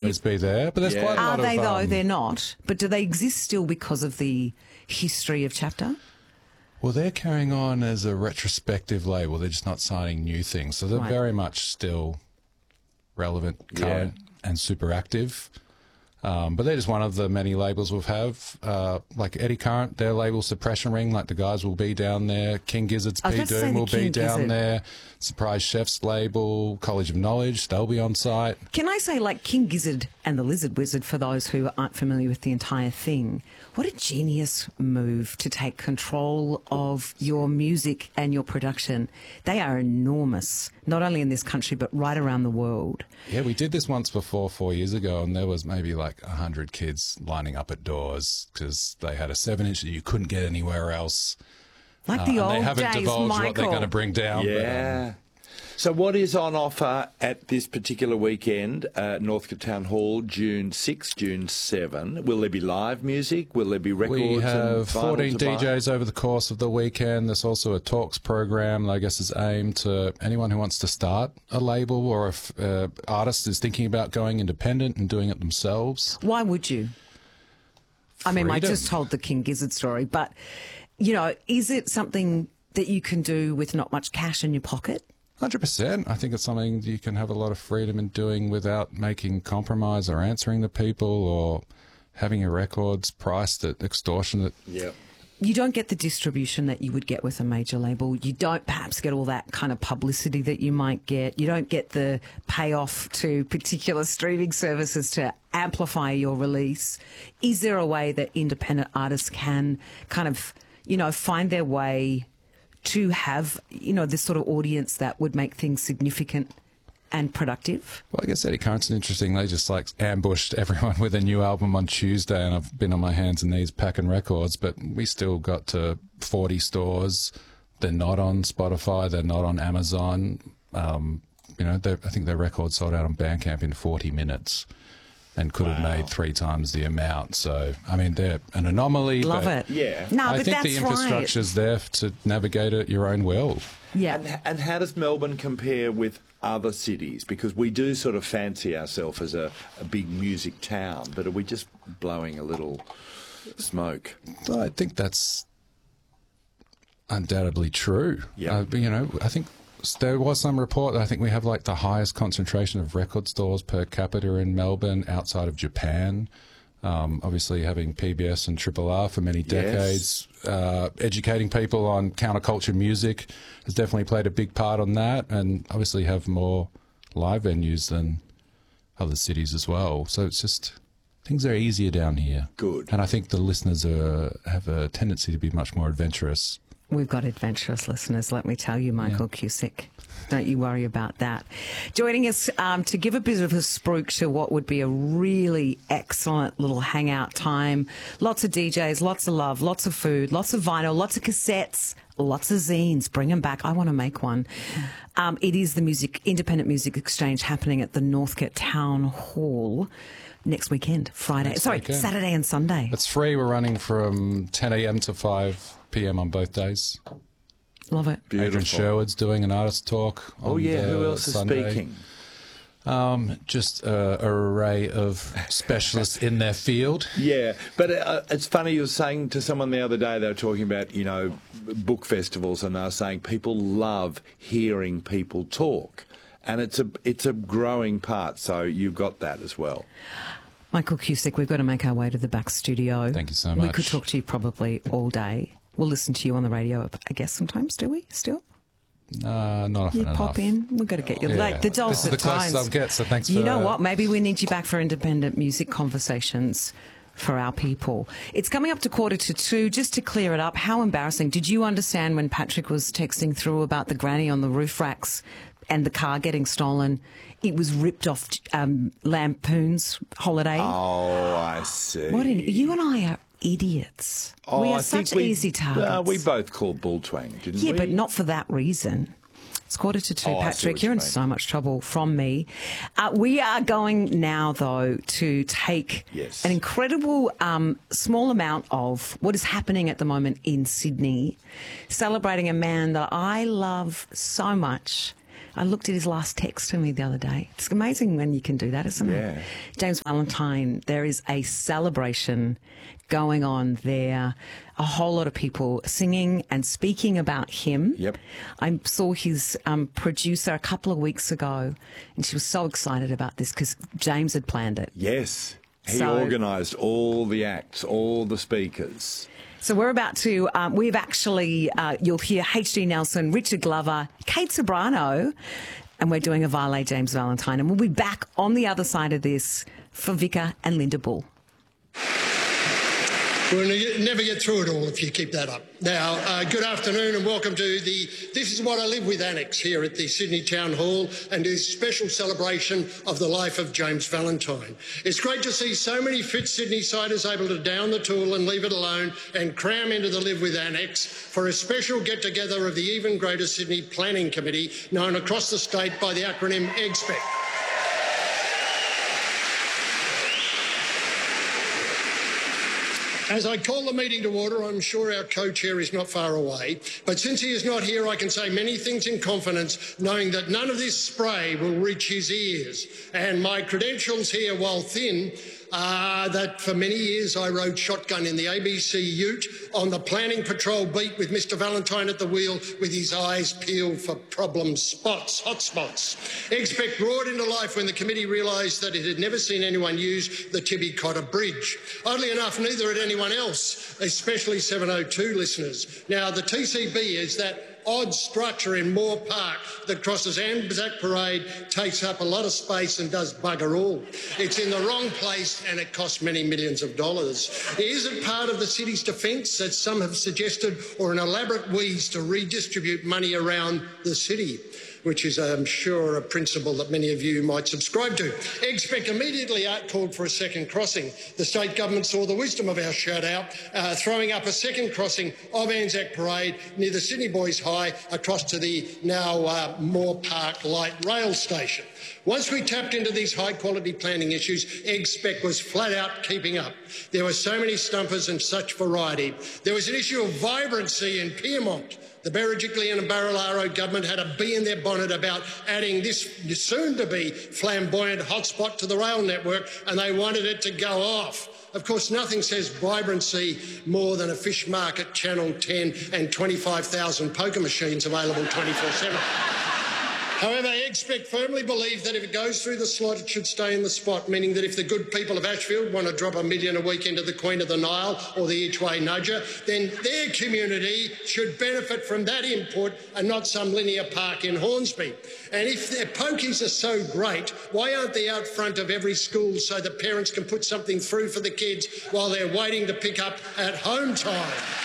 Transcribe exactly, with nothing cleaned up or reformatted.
always be there, but there's Yeah. quite a Are lot they, of... though? um, They're not. But do they exist still because of the history of Chapter? Well, they're carrying on as a retrospective label. They're just not signing new things. So they're Right. very much still relevant, current, and super active. Um, but they're just one of the many labels we'll have. Uh, like Eddie Current, their label Suppression Ring, like the guys will be down there. King Gizzard's I was P about to say Doom the will King be down Gizzard. there. Surprise Chef's label, College of Knowledge, they'll be on site. Can I say, like King Gizzard and the Lizard Wizard, for those who aren't familiar with the entire thing, what a genius move to take control of your music and your production. They are enormous, not only in this country, but right around the world. Yeah, we did this once before, four years ago, and there was maybe like one hundred kids lining up at doors because they had a seven inch that you couldn't get anywhere else. Like Uh, the and old they haven't days, divulged Michael. what they're going to bring down. but, um, Yeah. So what is on offer at this particular weekend at Northcote Town Hall, June sixth, June seventh? Will there be live music? Will there be records? We and have vinyl fourteen to buy? D Js over the course of the weekend. There's also a talks program that I guess is aimed to anyone who wants to start a label or if uh, artist is thinking about going independent and doing it themselves. Why would you? I mean, I Freedom. just told the King Gizzard story, but, you know, is it something that you can do with not much cash in your pocket? one hundred percent. I think it's something you can have a lot of freedom in doing without making compromise or answering to people or having your records priced at extortionate. Yeah. You don't get the distribution that you would get with a major label. You don't perhaps get all that kind of publicity that you might get. You don't get the payoff to particular streaming services to amplify your release. Is there a way that independent artists can kind of, you know, find their way to have, you know, this sort of audience that would make things significant and productive? Well, I guess Eddie Current's interesting. They just like ambushed everyone with a new album on Tuesday, and I've been on my hands and knees packing records, but we still got to forty stores. They're not on Spotify. They're not on Amazon. Um, you know, they- I think their record sold out on Bandcamp in forty minutes and could have made three times the amount. So, I mean, they're an anomaly. Love but it. Yeah. No, I but think that's the infrastructure's there to navigate it your own will. right. Yeah. And, and how does Melbourne compare with other cities? Because we do sort of fancy ourselves as a, a big music town, but are we just blowing a little smoke? I think that's undoubtedly true. Yeah. Uh, but, you know, I think there was some report that I think we have like the highest concentration of record stores per capita in Melbourne outside of Japan. Um, obviously, having P B S and Triple R for many decades, uh, educating people on counterculture music has definitely played a big part on that, and obviously have more live venues than other cities as well. So it's just things are easier down here. Good. And I think the listeners are, have a tendency to be much more adventurous. We've got adventurous listeners, let me tell you, Michael Cusick. Don't you worry about that. Joining us um, to give a bit of a spruik to what would be a really excellent little hangout time. Lots of D Js, lots of love, lots of food, lots of vinyl, lots of cassettes, lots of zines. Bring them back. I want to make one. Um, it is the music Independent Music Exchange happening at the Northcote Town Hall next weekend, Friday. Next Sorry, weekend. Saturday and Sunday. It's free. We're running from ten a.m. to five p.m. on both days. Love it. Adrian Beautiful. Sherwood's doing an artist talk on Oh, yeah. Who the else is Sunday. speaking? Um, just uh, a array of specialists in their field. Yeah, but uh, it's funny, you were saying to someone the other day, they were talking about, you know, book festivals, and they were saying people love hearing people talk. And it's a it's a growing part, so you've got that as well. Michael Cusick, we've got to make our way to the back studio. Thank you so We much. could talk to you probably all day. We'll listen to you on the radio, I guess, sometimes, do we, still? Uh, not often You enough. pop in. We've got to get you Yeah. like the This is dulcet the closest tones. I'll get, so thanks You for- know what? Maybe we need you back for independent music conversations for our people. It's coming up to quarter to two. Just to clear it up, how embarrassing. Did you understand when Patrick was texting through about the granny on the roof racks and the car getting stolen? It was ripped off um, Lampoon's Holiday. Oh, I see. What in, you and I are idiots. Oh, we are I think such we- easy targets. Uh, we both called bull twang, didn't yeah, we? but not for that reason. It's quarter to two, Oh, I see Patrick. what You're you in mean. so much trouble from me. Uh, we are going now, though, to take Yes. an incredible um, small amount of what is happening at the moment in Sydney, celebrating a man that I love so much. I looked at his last text to me the other day. It's amazing when you can do that, isn't Yeah. it? James Valentine, there is a celebration going on there. A whole lot of people singing and speaking about him. Yep. I saw his um, producer a couple of weeks ago, and she was so excited about this because James had planned it. Yes. He So- organised all the acts, all the speakers. So we're about to, um, we've actually, uh, you'll hear H D Nelson, Richard Glover, Kate Sobrano, and we're doing a Valet James Valentine. And we'll be back on the other side of this for Vicar and Linda Bull. We'll never get through it all if you keep that up. Now, uh, good afternoon and welcome to the This Is What I Live With Annex here at the Sydney Town Hall and this special celebration of the life of James Valentine. It's great to see so many fit Sydney-siders able to down the tool and leave it alone and cram into the Live With Annex for a special get-together of the even greater Sydney Planning Committee, known across the state by the acronym E G S P E C. As I call the meeting to order, I'm sure our co-chair is not far away, but since he is not here, I can say many things in confidence, knowing that none of this spray will reach his ears. And my credentials here, while thin, are that for many years I rode shotgun in the A B C Ute on the planning patrol beat with Mister Valentine at the wheel with his eyes peeled for problem spots, hot spots. E G S P E C roared into life when the committee realised that it had never seen anyone use the Tibby Cotter Bridge. Oddly enough, neither had anyone else, especially seven oh two listeners. Now, the T C B is that odd structure in Moore Park that crosses Anzac Parade, takes up a lot of space and does bugger all. It's in the wrong place and it costs many millions of dollars. Is it part of the city's defence, as some have suggested, or an elaborate wheeze to redistribute money around the city? Which is, I'm sure, a principle that many of you might subscribe to. E G S P E C immediately called for a second crossing. The state government saw the wisdom of our shout-out, uh, throwing up a second crossing of Anzac Parade near the Sydney Boys High across to the now uh, Moore Park Light Rail Station. Once we tapped into these high-quality planning issues, E G S P E C was flat-out keeping up. There were so many stumpers and such variety. There was an issue of vibrancy in Pyrmont. The Berejiklian and Barilaro government had a bee in their bonnet about adding this soon-to-be flamboyant hotspot to the rail network, and they wanted it to go off. Of course, nothing says vibrancy more than a fish market, Channel ten and twenty-five thousand poker machines available twenty-four seven. However, E G S P E C firmly believe that if it goes through the slot, it should stay in the spot, meaning that if the good people of Ashfield want to drop a million a week into the Queen of the Nile or the Each Way Nudger, then their community should benefit from that input and not some linear park in Hornsby. And if their pokies are so great, why aren't they out front of every school so that parents can put something through for the kids while they're waiting to pick up at home time?